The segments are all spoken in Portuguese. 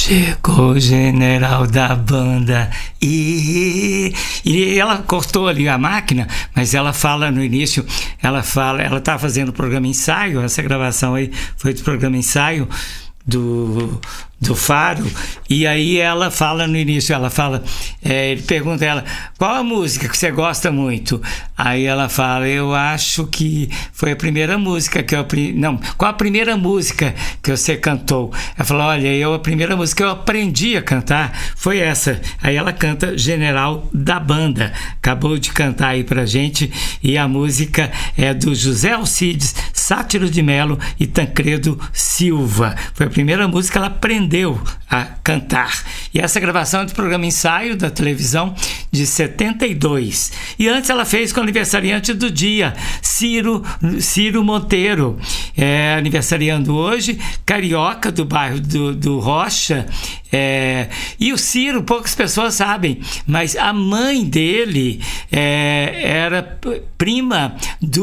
Chegou o general da banda e ela cortou ali a máquina, mas ela fala no início, ela tá fazendo o programa ensaio, essa gravação aí foi do programa ensaio do Faro, e aí ela fala no início, ele pergunta a ela, qual a música que você gosta muito? Aí ela fala, eu acho que foi a primeira música que qual a primeira música que você cantou? Ela falou, olha, a primeira música que eu aprendi a cantar foi essa. Aí ela canta General da Banda, acabou de cantar aí pra gente, e a música é do José Alcides, Sátiro de Melo e Tancredo Silva. Foi a primeira música que ela aprendeu a cantar. E essa gravação é do programa Ensaio da televisão de 72. E antes ela fez com o aniversariante do dia, Ciro Monteiro, aniversariando hoje, carioca do bairro do Rocha. E o Ciro, poucas pessoas sabem, mas a mãe dele era prima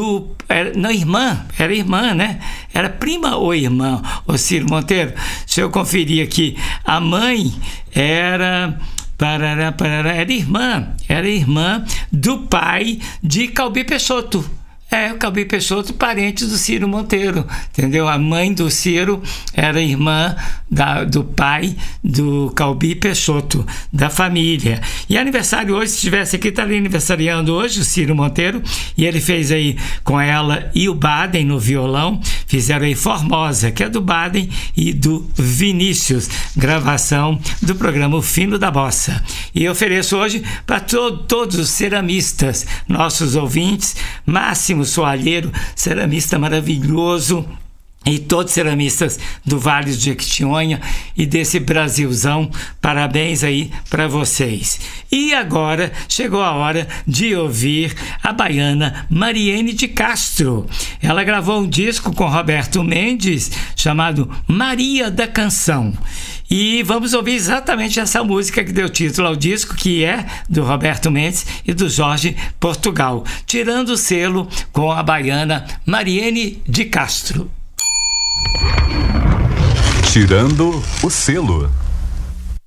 era irmã, né? Era prima ou irmã, o Ciro Monteiro. Deixa eu conferir aqui. A mãe era irmã do pai de Calbi Peixoto. O Calbi Peixoto, parente do Ciro Monteiro, entendeu? A mãe do Ciro era irmã do pai do Calbi Peixoto, da família. E aniversário hoje, se estivesse aqui, estaria aniversariando hoje o Ciro Monteiro, e ele fez aí com ela e o Baden no violão, fizeram aí Formosa, que é do Baden e do Vinícius, gravação do programa O Fino da Bossa. E eu ofereço hoje para todos os ceramistas, nossos ouvintes, Máximo Soalheiro, ceramista maravilhoso, e todos os ceramistas do Vale de Jequitinhonha e desse Brasilzão, parabéns aí para vocês. E agora chegou a hora de ouvir a baiana Mariene de Castro. Ela gravou um disco com Roberto Mendes chamado Maria da Canção. E vamos ouvir exatamente essa música que deu título ao disco, que é do Roberto Mendes e do Jorge Portugal, tirando o selo com a baiana Mariene de Castro. Tirando o selo.